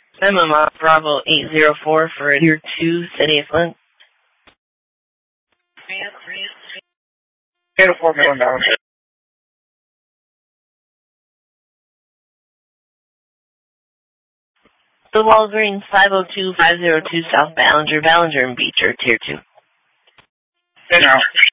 Memo Bravo 804 for Tier 2, City of Flint. 804, going down. The Walgreens 502-502 South Ballinger and Beecher, Tier 2. Hey now.